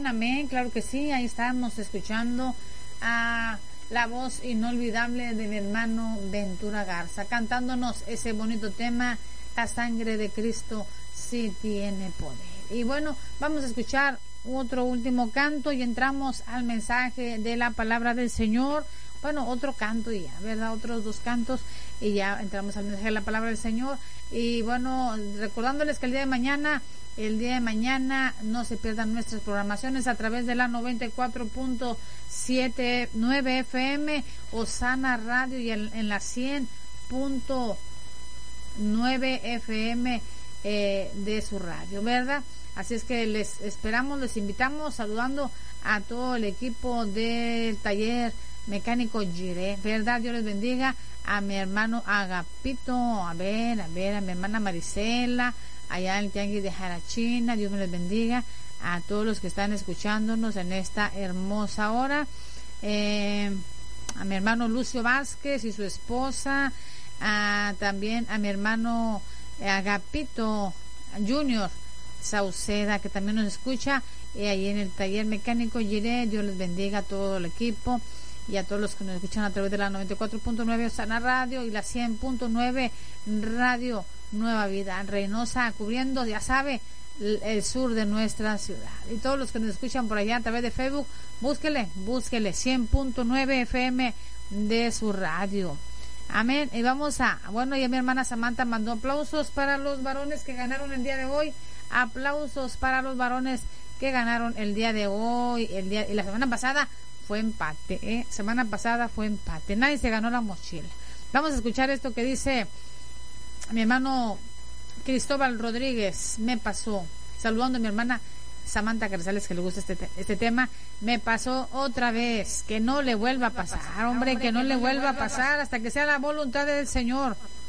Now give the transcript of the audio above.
amén, claro que sí. Ahí estamos escuchando a la voz inolvidable de mi hermano Ventura Garza, cantándonos ese bonito tema, la sangre de Cristo sí tiene poder. Y bueno, vamos a escuchar otro último canto y entramos al mensaje de la palabra del Señor. Bueno, otro canto y ya, ¿verdad? Otros dos cantos y ya entramos al mensaje de la palabra del Señor. Y bueno, recordándoles que el día de mañana no se pierdan nuestras programaciones a través de la 94.79 FM, Osana Radio, y en la 100.9 FM de su radio, ¿verdad? Así es que les esperamos, les invitamos, saludando a todo el equipo del taller mecánico Jiré, ¿verdad? Dios les bendiga. A mi hermano Agapito, a mi hermana Marisela, allá en el Tianguis de Jarachina, Dios me les bendiga. A todos los que están escuchándonos en esta hermosa hora. A mi hermano Lucio Vázquez y su esposa, también a mi hermano Agapito Junior Sauceda, que también nos escucha, ahí en el taller mecánico Jiré. Dios les bendiga a todo el equipo y a todos los que nos escuchan a través de la 94.9 Osana Radio y la 100.9 Radio Nueva Vida en Reynosa, cubriendo, ya sabe, el sur de nuestra ciudad. Y todos los que nos escuchan por allá a través de Facebook, búsquele 100.9 FM de su radio. Amén. Y vamos bueno, ya mi hermana Samantha mandó aplausos para los varones que ganaron el día de hoy. Aplausos para los varones que ganaron el día de hoy. Y la semana pasada fue empate, Semana pasada fue empate. Nadie se ganó la mochila. Vamos a escuchar esto que dice mi hermano Cristóbal Rodríguez. Me pasó, saludando a mi hermana Samantha Carzales, que le gusta este tema. Me pasó otra vez, que no le vuelva a pasar, hombre, que no le vuelva a pasar hasta que sea la voluntad del Señor.